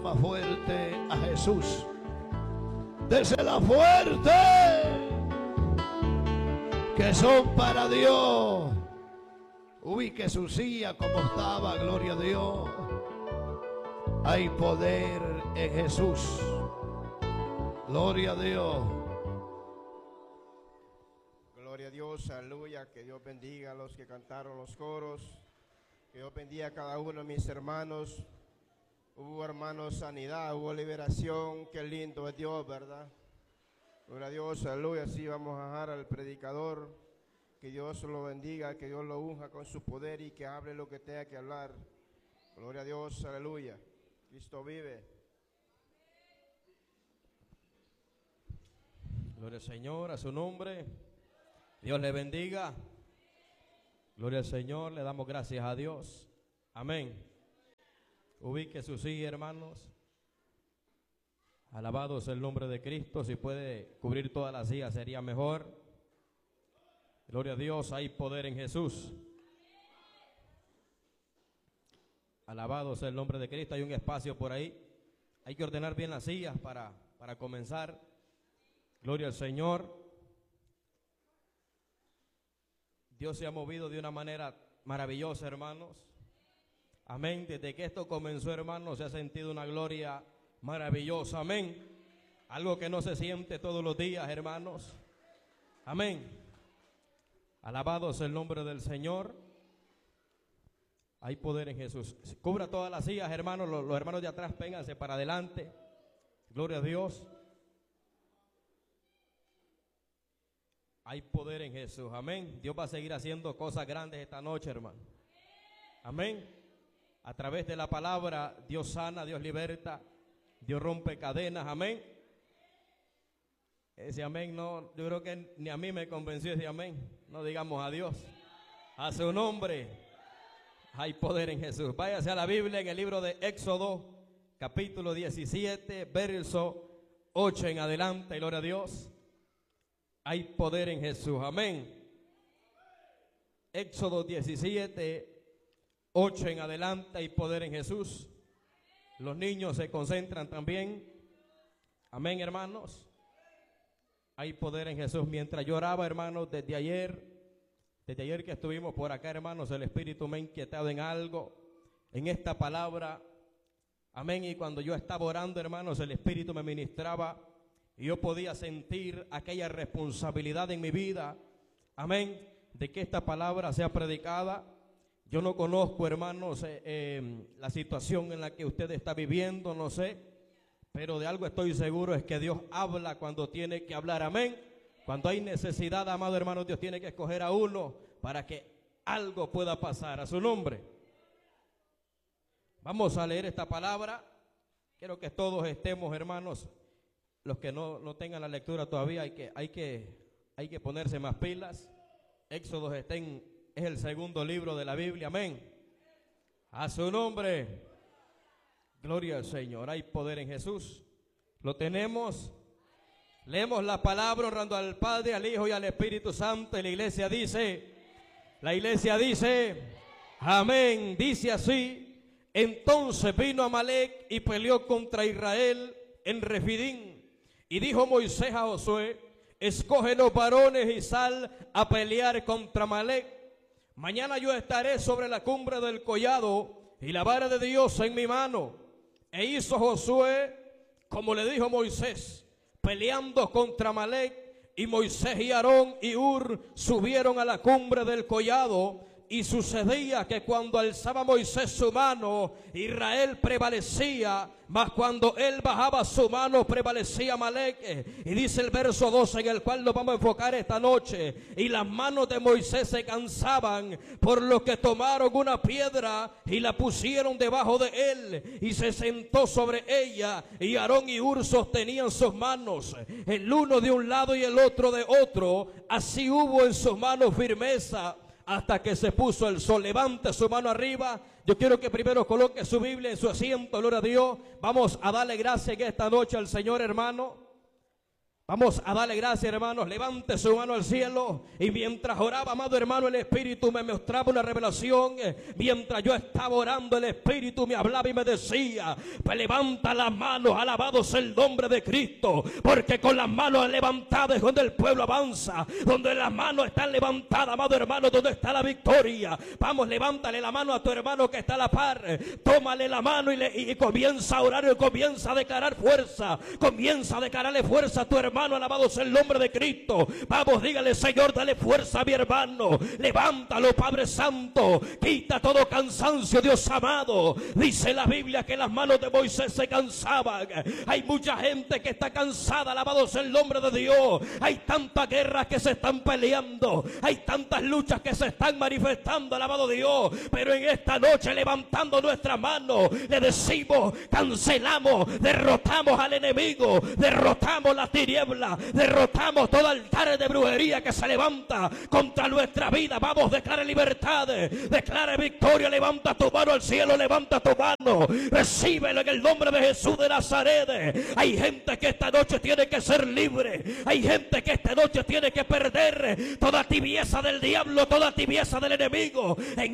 más fuerte a Jesús. Désela fuerte, que son para Dios. Ubique su silla como estaba, gloria a Dios. Hay poder en Jesús. Gloria a Dios. Gloria a Dios, aleluya. Que Dios bendiga a los que cantaron los coros. Que Dios bendiga a cada uno de mis hermanos. Hubo, hermanos, sanidad, hubo liberación. Qué lindo es Dios, ¿verdad? Gloria a Dios, aleluya. Así vamos a dejar al predicador. Que Dios lo bendiga, que Dios lo unja con su poder y que hable lo que tenga que hablar. Gloria a Dios, aleluya. Cristo vive. Gloria al Señor, a su nombre. Dios le bendiga. Gloria al Señor, le damos gracias a Dios. Amén. Ubique su silla, hermanos. Alabado sea el nombre de Cristo. Si puede cubrir toda la silla sería mejor. Gloria a Dios, hay poder en Jesús. Alabado sea el nombre de Cristo. Hay un espacio por ahí. Hay que ordenar bien las sillas para comenzar. Gloria al Señor. Dios se ha movido de una manera maravillosa, hermanos. Amén. Desde que esto comenzó, hermanos, se ha sentido una gloria maravillosa. Amén. Algo que no se siente todos los días, hermanos. Amén. Alabado sea el nombre del Señor. Hay poder en Jesús. Cubra todas las sillas, hermanos. Los hermanos de atrás, vénganse para adelante. Gloria a Dios. Hay poder en Jesús. Amén. Dios va a seguir haciendo cosas grandes esta noche, hermano. Amén. A través de la palabra, Dios sana, Dios liberta, Dios rompe cadenas. Amén. Ese amén no, yo creo que ni a mí me convenció ese amén. No digamos a Dios. A su nombre. Hay poder en Jesús. Váyase a la Biblia en el libro de Éxodo, capítulo 17, verso 8 en adelante. Gloria a Dios. Hay poder en Jesús. Amén. Éxodo 17, 8 en adelante. Hay poder en Jesús. Los niños se concentran también. Amén, hermanos. Hay poder en Jesús. Mientras yo oraba, hermanos, desde ayer que estuvimos por acá, hermanos, el Espíritu me ha inquietado en algo, en esta palabra. Amén. Y cuando yo estaba orando, hermanos, el Espíritu me ministraba y yo podía sentir aquella responsabilidad en mi vida. Amén. De que esta palabra sea predicada. Yo no conozco, hermanos, la situación en la que usted está viviendo, no sé. Pero de algo estoy seguro, es que Dios habla cuando tiene que hablar. Amén. Cuando hay necesidad, amado hermano, Dios tiene que escoger a uno para que algo pueda pasar. A su nombre. Vamos a leer esta palabra. Quiero que todos estemos, hermanos. Los que no tengan la lectura todavía, hay que ponerse más pilas. Éxodo es el segundo libro de la Biblia. Amén. A su nombre. Gloria al Señor. Hay poder en Jesús. ¿Lo tenemos? Leemos la palabra honrando al Padre, al Hijo y al Espíritu Santo. Y la iglesia dice, amén. Dice así: entonces vino Amalec y peleó contra Israel en Refidim. Y dijo Moisés a Josué: escoge los varones y sal a pelear contra Amalec. Mañana yo estaré sobre la cumbre del collado y la vara de Dios en mi mano. E hizo Josué como le dijo Moisés, peleando contra Amalec. Y Moisés y Aarón y Hur subieron a la cumbre del collado. Y sucedía que cuando alzaba Moisés su mano, Israel prevalecía, mas cuando él bajaba su mano, prevalecía Amalec. Y dice el verso 12, en el cual nos vamos a enfocar esta noche: y las manos de Moisés se cansaban, por lo que tomaron una piedra y la pusieron debajo de él, y se sentó sobre ella, y Aarón y Hur sostenían sus manos, el uno de un lado y el otro de otro. Así hubo en sus manos firmeza hasta que se puso el sol. Levante su mano arriba. Yo quiero que primero coloque su Biblia en su asiento. Gloria a Dios. Vamos a darle gracias en esta noche al Señor, hermano. Vamos a darle gracias, hermanos. Levante su mano al cielo. Y mientras oraba, amado hermano, el Espíritu me mostraba una revelación. Mientras yo estaba orando, el Espíritu me hablaba y me decía: pues levanta las manos, alabado sea el nombre de Cristo, porque con las manos levantadas es donde el pueblo avanza. Donde las manos están levantadas, amado hermano, donde está la victoria. Vamos, levántale la mano a tu hermano que está a la par. Tómale la mano y comienza a orar y comienza a declarar fuerza. Comienza a declararle fuerza a tu hermano. Alabado sea el nombre de Cristo. Vamos, dígale: Señor, dale fuerza a mi hermano. Levántalo, Padre Santo. Quita todo cansancio, Dios amado. Dice la Biblia que las manos de Moisés se cansaban. Hay mucha gente que está cansada. Alabado sea el nombre de Dios. Hay tantas guerras que se están peleando. Hay tantas luchas que se están manifestando. Alabado Dios. Pero en esta noche, levantando nuestras manos, le decimos: cancelamos, derrotamos al enemigo, derrotamos las tinieblas, derrotamos todo altar de brujería que se levanta contra nuestra vida. Vamos, declare libertad, declare victoria. Levanta tu mano al cielo, levanta tu mano, recíbelo en el nombre de Jesús de Nazaret. Hay gente que esta noche tiene que ser libre. Hay gente que esta noche tiene que perder toda tibieza del diablo, toda tibieza del enemigo. En